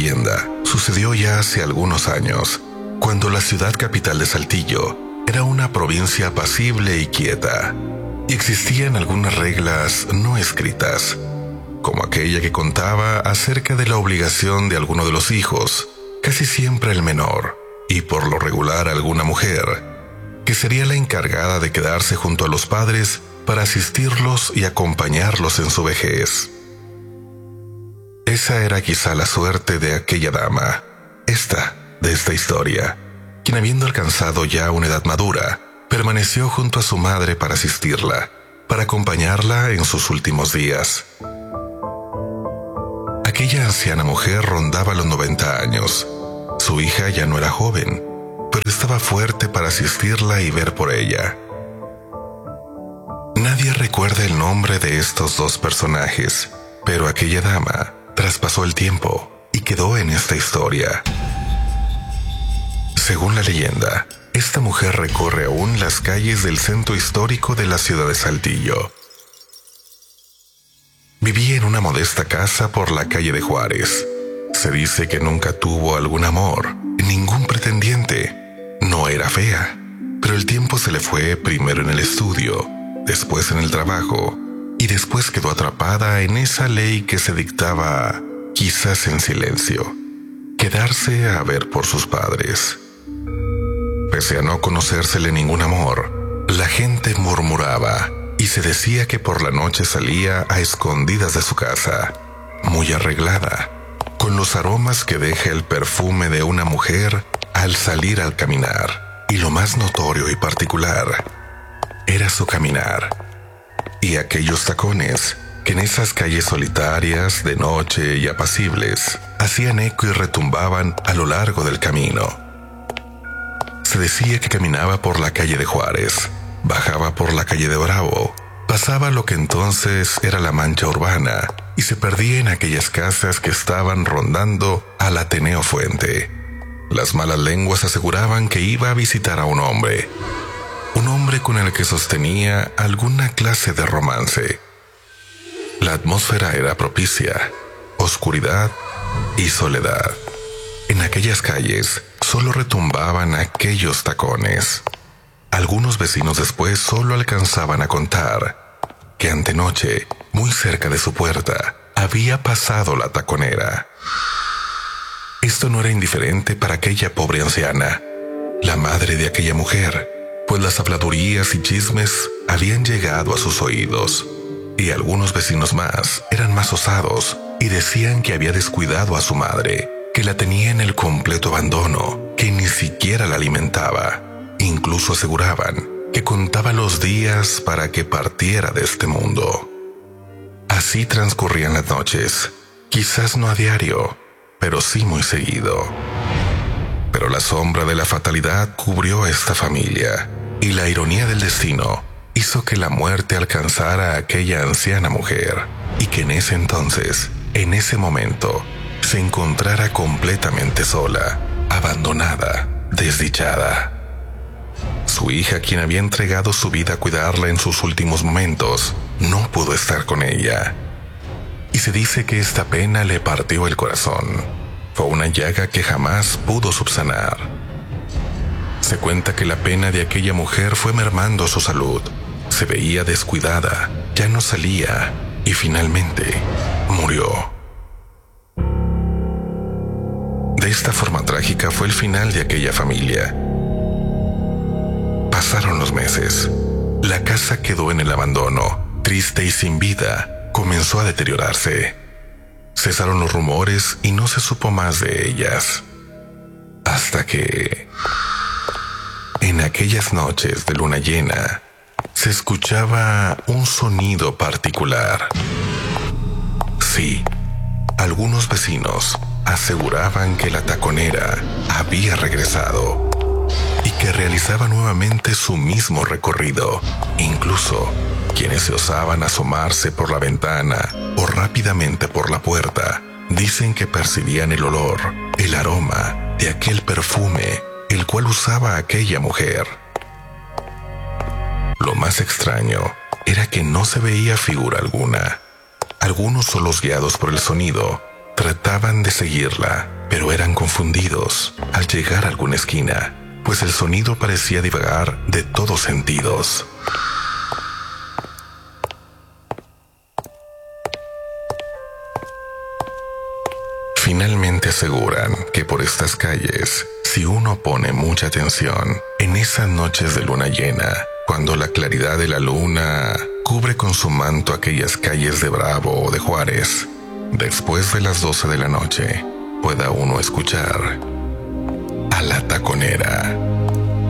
leyenda sucedió ya hace algunos años, cuando la ciudad capital de Saltillo era una provincia apacible y quieta, y existían algunas reglas no escritas, como aquella que contaba acerca de la obligación de alguno de los hijos, casi siempre el menor, y por lo regular alguna mujer, que sería la encargada de quedarse junto a los padres para asistirlos y acompañarlos en su vejez. Esa era quizá la suerte de aquella dama, de esta historia, quien habiendo alcanzado ya una edad madura, permaneció junto a su madre para asistirla, para acompañarla en sus últimos días. Aquella anciana mujer rondaba los 90 años. Su hija ya no era joven, pero estaba fuerte para asistirla y ver por ella. Nadie recuerda el nombre de estos dos personajes, pero aquella dama traspasó el tiempo y quedó en esta historia. Según la leyenda, esta mujer recorre aún las calles del centro histórico de la ciudad de Saltillo. Vivía en una modesta casa por la calle de Juárez. Se dice que nunca tuvo algún amor, ningún pretendiente. No era fea, pero el tiempo se le fue primero en el estudio, después en el trabajo, y después quedó atrapada en esa ley que se dictaba, quizás en silencio, quedarse a ver por sus padres. Pese a no conocérsele ningún amor, la gente murmuraba y se decía que por la noche salía a escondidas de su casa, muy arreglada, con los aromas que deja el perfume de una mujer al salir al caminar, y lo más notorio y particular era su caminar y aquellos tacones que en esas calles solitarias de noche y apacibles hacían eco y retumbaban a lo largo del camino. Se decía que caminaba por la calle de Juárez, bajaba por la calle de Bravo, pasaba lo que entonces era la mancha urbana y se perdía en aquellas casas que estaban rondando al Ateneo Fuente. Las malas lenguas aseguraban que iba a visitar a un hombre con el que sostenía alguna clase de romance. La atmósfera era propicia, oscuridad y soledad. En aquellas calles solo retumbaban aquellos tacones. Algunos vecinos después solo alcanzaban a contar que antenoche, muy cerca de su puerta, había pasado la taconera. Esto no era indiferente para aquella pobre anciana, la madre de aquella mujer, pues las habladurías y chismes habían llegado a sus oídos, y algunos vecinos más eran más osados y decían que había descuidado a su madre, que la tenía en el completo abandono, que ni siquiera la alimentaba. Incluso aseguraban que contaba los días para que partiera de este mundo. Así transcurrían las noches, quizás no a diario, pero sí muy seguido. Pero la sombra de la fatalidad cubrió a esta familia, y la ironía del destino hizo que la muerte alcanzara a aquella anciana mujer, y que en ese entonces, en ese momento, se encontrara completamente sola, abandonada, desdichada. Su hija, quien había entregado su vida a cuidarla en sus últimos momentos, no pudo estar con ella. Y se dice que esta pena le partió el corazón. Fue una llaga que jamás pudo subsanar. Se cuenta que la pena de aquella mujer fue mermando su salud. Se veía descuidada, ya no salía y finalmente murió. De esta forma trágica fue el final de aquella familia. Pasaron los meses. La casa quedó en el abandono, triste y sin vida. Comenzó a deteriorarse. Cesaron los rumores y no se supo más de ellas. Hasta que, en aquellas noches de luna llena, se escuchaba un sonido particular. Sí, algunos vecinos aseguraban que la taconera había regresado y que realizaba nuevamente su mismo recorrido. Incluso quienes se osaban asomarse por la ventana o rápidamente por la puerta dicen que percibían el olor, el aroma de aquel perfume el cual usaba aquella mujer. Lo más extraño era que no se veía figura alguna. Algunos, solos guiados por el sonido, Trataban de seguirla, pero eran confundidos al llegar a alguna esquina, pues el sonido parecía divagar de todos sentidos. Finalmente aseguran que por estas calles, si uno pone mucha atención, en esas noches de luna llena, cuando la claridad de la luna cubre con su manto aquellas calles de Bravo o de Juárez, después de las 12 de la noche, pueda uno escuchar a La Taconera.